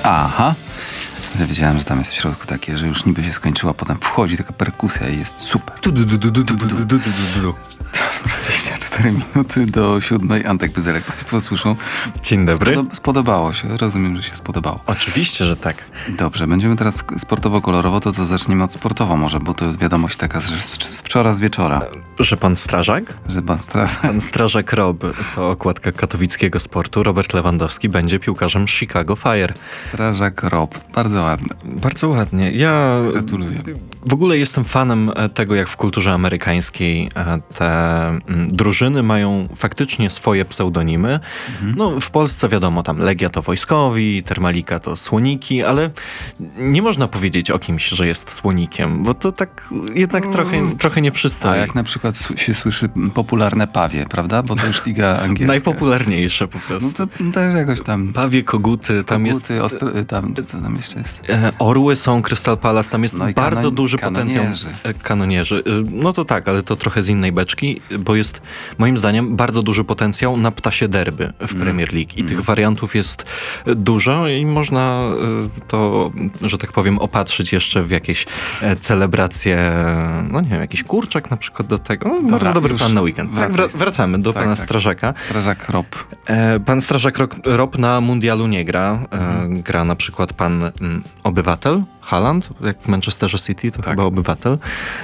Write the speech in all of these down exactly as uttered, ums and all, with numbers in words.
Aha. Ja wiedziałem, że tam jest w środku takie, że już niby się skończyła, potem wchodzi taka perkusja i jest super. dwadzieścia cztery minuty do siódmej. Antek Byzelek, Państwo słyszą. Dzień dobry. Spodob- spodobało się. Rozumiem, że się spodobało. Oczywiście, że tak. Dobrze, będziemy teraz sportowo-kolorowo, to co zaczniemy od sportowo może, bo to jest wiadomość taka z, z wczora z wieczora. Że pan strażak? Że pan strażak. Pan strażak Rob, to okładka katowickiego sportu. Robert Lewandowski będzie piłkarzem Chicago Fire. Strażak Rob. Bardzo ładne. Bardzo ładnie. Ja Gratuluję. w ogóle jestem fanem tego, jak w kulturze amerykańskiej te drużyny mają faktycznie swoje pseudonimy. Mhm. No, w Polsce wiadomo, tam Legia to wojskowi, Termalika to słoniki, ale nie można powiedzieć o kimś, że jest słonikiem, bo to tak jednak mm. trochę, trochę nie przystoi. A jak na przykład się słyszy popularne pawie, prawda? Bo to już liga angielska. Najpopularniejsze po prostu. No to, to jakoś tam... Pawie, koguty, tam koguty, jest... Ostro, tam, co tam jeszcze jest? Orły są, Crystal Palace, tam jest no bardzo kanon, duży kanonierzy. potencjał. Kanonierzy. No to tak, ale to trochę z innej beczki, bo jest moim zdaniem bardzo duży potencjał na ptasie derby w mm. Premier League i mm. tych wariantów jest dużo i można to, że tak powiem, opatrzyć jeszcze w jakieś celebracje, no nie wiem, jakiś kurczak na przykład do tego. No, Dobra, bardzo dobry plan na weekend. Tak, wra- wracamy do tak, pana tak. strażaka. Strażak Rob. E, pan strażak Rob na mundialu nie gra. E, gra na przykład pan m, obywatel Haaland, jak w Manchesterze City, to tak. chyba obywatel.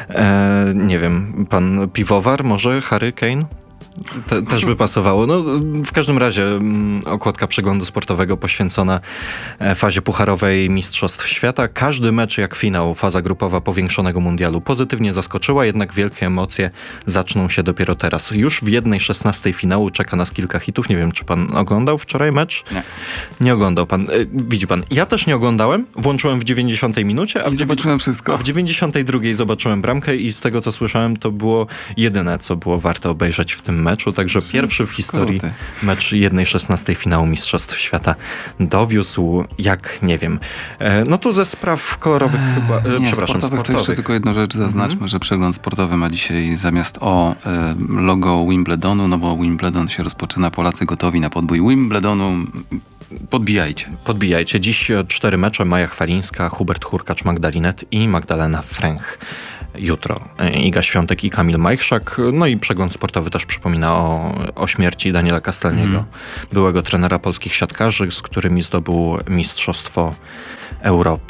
E, nie wiem, pan piwowar, może Harry Kane? Te, też by pasowało. No, w każdym razie m, okładka przeglądu sportowego poświęcona fazie pucharowej Mistrzostw Świata. Każdy mecz jak finał, faza grupowa powiększonego mundialu pozytywnie zaskoczyła, jednak wielkie emocje zaczną się dopiero teraz. Już w jednej szesnastej finału czeka nas kilka hitów. Nie wiem, czy pan oglądał wczoraj mecz? Nie. Nie oglądał pan. Widzi pan, ja też nie oglądałem. Włączyłem w dziewięćdziesiątej minucie, a w, zobaczyłem wszystko. a w dziewięćdziesiątej drugiej zobaczyłem bramkę i z tego, co słyszałem, to było jedyne, co było warte obejrzeć w tym meczu, także pierwszy w historii mecz jednej szesnastej finału Mistrzostw Świata dowiózł, jak nie wiem. E, no tu ze spraw kolorowych eee, chyba, e, nie, przepraszam, sportowych. To jeszcze tylko jedną rzecz zaznaczmy, mm-hmm. że przegląd sportowy ma dzisiaj zamiast o e, logo Wimbledonu, no bo Wimbledon się rozpoczyna, Polacy gotowi na podbój Wimbledonu. Podbijajcie. Podbijajcie. Dziś cztery mecze. Maja Chwalińska, Hubert Hurkacz, Magdalinet i Magdalena Fręch. Jutro Iga Świątek i Kamil Majchrzak. No i przegląd sportowy też przypomina o, o śmierci Daniela Castelniego, mm. byłego trenera polskich siatkarzy, z którymi zdobył Mistrzostwo Europy.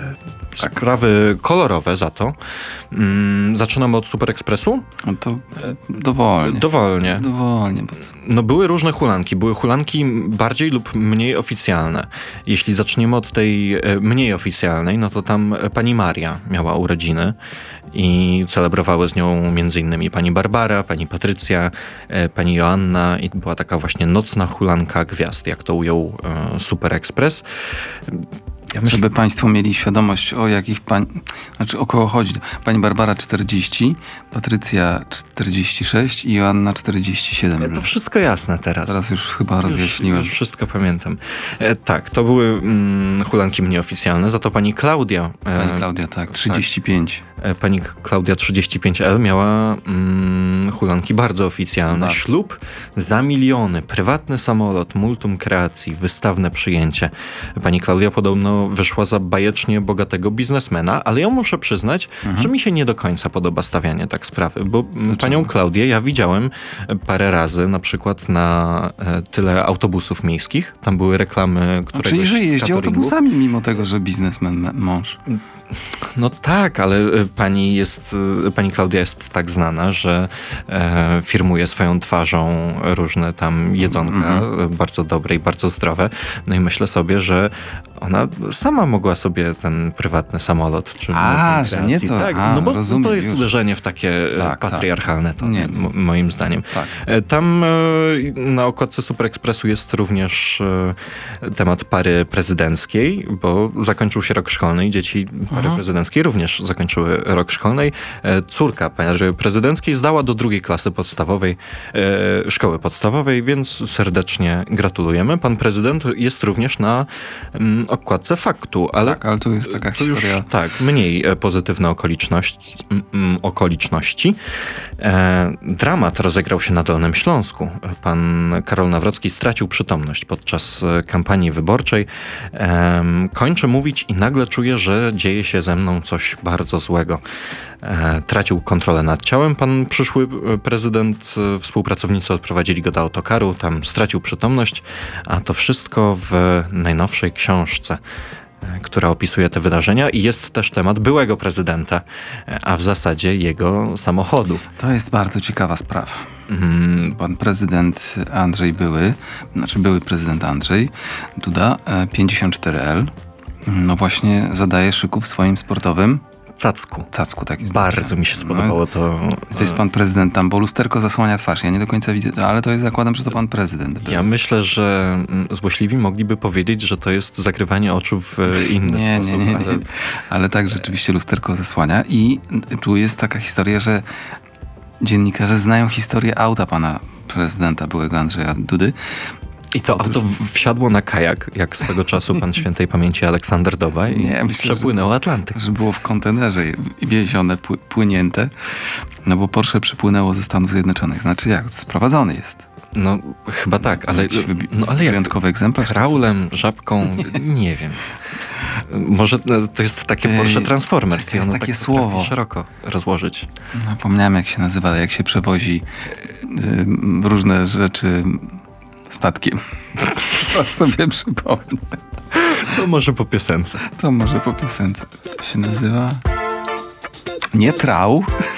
Sprawy kolorowe za to. Mm, zaczynamy od Super Expressu? No to dowolnie. Dowolnie. Dowolnie. No były różne hulanki. Były hulanki bardziej lub mniej oficjalne. Jeśli zaczniemy od tej mniej oficjalnej, no to tam pani Maria miała urodziny i celebrowały z nią między innymi pani Barbara, pani Patrycja, pani Joanna i była taka właśnie nocna hulanka gwiazd, jak to ujął Super Express. Ja myślę, żeby państwo mieli świadomość, o jakich pań... Znaczy, o kogo chodzi. Pani Barbara czterdzieści, Patrycja czterdzieści sześć i Joanna czterdzieści siedem. To wszystko jasne teraz. Teraz już chyba rozjaśniłem. Już, już wszystko pamiętam. E, tak, to były mm, hulanki mniej oficjalne, za to pani Klaudia... E, pani Klaudia, tak, trzydzieści pięć. E, pani Klaudia trzydzieści pięć L miała mm, hulanki bardzo oficjalne. Bardzo. Ślub za miliony, prywatny samolot, multum kreacji, wystawne przyjęcie. Pani Klaudia podobno wyszła za bajecznie bogatego biznesmena, ale ja muszę przyznać, mhm. że mi się nie do końca podoba stawianie tak sprawy, bo Dlaczego? panią Klaudię ja widziałem parę razy, na przykład na e, tyle autobusów miejskich. Tam były reklamy, które... Czyli, że jeździ autobusami, mimo tego, że biznesmen mąż. No tak, ale pani jest, pani Klaudia jest tak znana, że e, firmuje swoją twarzą różne tam jedzonka, mm-hmm. bardzo dobre i bardzo zdrowe. No i myślę sobie, że ona sama mogła sobie ten prywatny samolot, czy A, że nie to, tak, a, no bo rozumiem, to jest już. uderzenie w takie tak, patriarchalne tak. to, nie, m- moim zdaniem. Tak. Tam e, na okładce Super Expressu jest również e, temat pary prezydenckiej, bo zakończył się rok szkolny i dzieci pary Aha. prezydenckiej również zakończyły rok szkolnej. E, córka pary prezydenckiej zdała do drugiej klasy podstawowej, e, szkoły podstawowej, więc serdecznie gratulujemy. Pan prezydent jest również na m, okładce Faktu, ale... Tak, ale tu jest taka to historia... Już, tak, mniej e, pozytywne okoliczności. m, m, okoliczności. E, dramat rozegrał się na Dolnym Śląsku. Pan Karol Nawrocki stracił przytomność podczas e, kampanii wyborczej. E, kończę mówić i nagle czuję, że dzieje się ze mną coś bardzo złego. E, tracił kontrolę nad ciałem. Pan przyszły prezydent, e, współpracownicy odprowadzili go do autokaru, tam stracił przytomność, a to wszystko w najnowszej książce, e, która opisuje te wydarzenia i jest też temat byłego prezydenta, e, a w zasadzie jego samochodu. To jest bardzo ciekawa sprawa. Mm, Pan prezydent Andrzej były, znaczy były prezydent Andrzej Duda, e, pięćdziesiąt cztery L, no właśnie zadaje szyku w swoim sportowym Cacku. cacku. Tak jest Bardzo napisane. mi się spodobało to. No, to jest pan prezydent tam, bo lusterko zasłania twarz. Ja nie do końca widzę, ale to jest zakładam, że to pan prezydent był. Ja myślę, że mm, złośliwi mogliby powiedzieć, że to jest zakrywanie oczu w e, inny Nie, sposób. nie, nie, nie. Ale... Ale tak, rzeczywiście lusterko zasłania i tu jest taka historia, że dziennikarze znają historię auta pana prezydenta byłego Andrzeja Dudy. I to auto wsiadło na kajak, jak swego czasu pan świętej pamięci Aleksander Doba i Nie, myślę, przepłynęło Atlantyk. Że było w kontenerze wiezione, pły, płynięte, no bo Porsche przypłynęło ze Stanów Zjednoczonych. Znaczy jak? Sprowadzony jest. No chyba tak, ale, Jakiś wybi- no, ale jak wyjątkowy egzemplarz? kraulem, żabką, nie wiem. Może no, to jest takie Porsche Ej, Transformers. czekaj, i ono jest takie tak słowo. potrafi szeroko rozłożyć. Zapomniałem jak się nazywa, jak się przewozi y, różne rzeczy statkiem. To sobie przypomnę. To może po piosence. To może po piosence. To się nazywa... Nie trał,